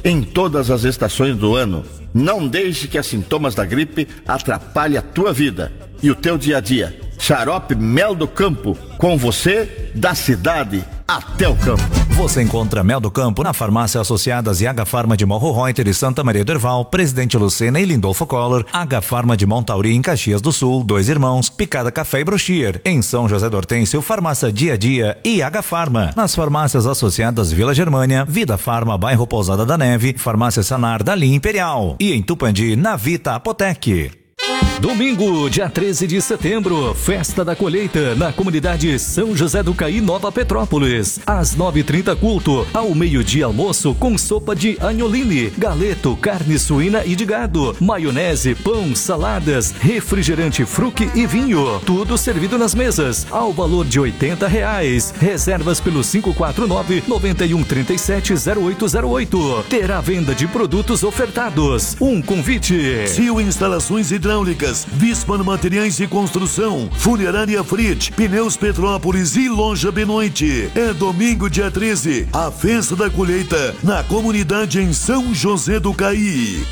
em todas as estações do ano. Não deixe que os sintomas da gripe atrapalhem a tua vida e o teu dia a dia. Xarope Mel do Campo, com você, da cidade até o campo. Você encontra Mel do Campo na farmácia Associadas e H-Farma de Morro Reuter e Santa Maria do Herval, Presidente Lucena e Lindolfo Collor, H-Farma de Montauri em Caxias do Sul, Dois Irmãos, Picada Café e Broxier, em São José do Hortêncio, Farmácia Dia a Dia e H-Farma. Nas farmácias associadas Vila Germânia, Vida Farma, bairro Pousada da Neve, Farmácia Sanar da linha Imperial e em Tupandi, na Vita Apotec. Domingo, dia 13 de setembro, Festa da Colheita, na comunidade São José do Caí, Nova Petrópolis. Às 9h30, culto. Ao meio-dia, almoço com sopa de agnoline, galeto, carne suína e de gado, maionese, pão, saladas, refrigerante Fruc e vinho. Tudo servido nas mesas, ao valor de R$80. Reservas pelo 549-9137-0808. Terá venda de produtos ofertados. Um convite. Sil Instalações Hidráulicas, Vispan Materiais de Construção, Funerária Frit, Pneus Petrópolis e Loja Benoite. É domingo, dia 13, a Festa da Colheita, na comunidade em São José do Caí.